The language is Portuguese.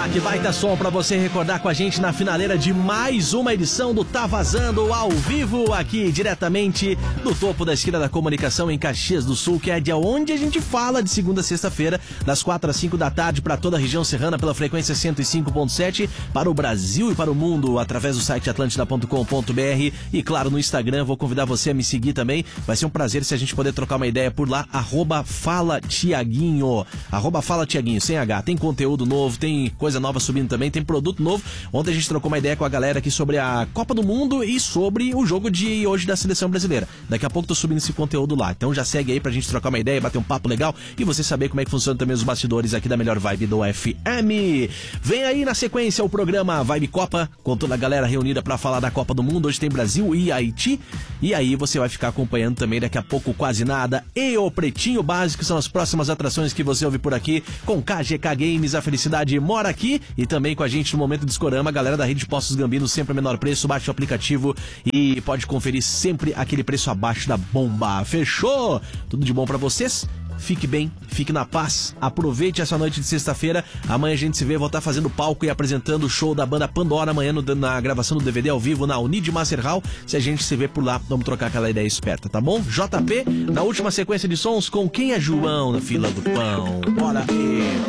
Que baita som pra você recordar com a gente na finaleira de mais uma edição do Tá Vazando ao vivo, aqui diretamente do topo da esquina da comunicação em Caxias do Sul, que é de onde a gente fala de segunda a sexta-feira, das 4 às 5 da tarde, para toda a região serrana pela frequência 105.7, para o Brasil e para o mundo através do site atlântida.com.br e claro, no Instagram. Vou convidar você a me seguir também, vai ser um prazer se a gente poder trocar uma ideia por lá, @FalaTiaguinho, @FalaTiaguinho, sem H. Tem conteúdo novo, tem coisa nova subindo também, tem produto novo. Ontem a gente trocou uma ideia com a galera aqui sobre a Copa do Mundo e sobre o jogo de hoje da Seleção Brasileira. Daqui a pouco tô subindo esse conteúdo lá, então já segue aí pra gente trocar uma ideia, bater um papo legal e você saber como é que funciona também os bastidores aqui da melhor vibe do FM. Vem aí na sequência o programa Vibe Copa, com toda a galera reunida pra falar da Copa do Mundo. Hoje tem Brasil e Haiti, e aí você vai ficar acompanhando também daqui a pouco Quase Nada e o Pretinho Básico, são as próximas atrações que você ouve por aqui com KGK Games, a felicidade mora aqui, e também com a gente no Momento Discorama, a galera da Rede Postos Gambino, sempre a menor preço. Baixe o aplicativo e pode conferir sempre aquele preço abaixo da bomba. Fechou? Tudo de bom pra vocês? Fique bem, fique na paz, aproveite essa noite de sexta-feira. Amanhã a gente se vê, vou estar fazendo palco e apresentando o show da banda Pandora amanhã na gravação do DVD ao vivo na Unid Master Hall. Se a gente se vê por lá, vamos trocar aquela ideia esperta, tá bom? JP, na última sequência de sons com Quem é João na fila do pão. Bora aí!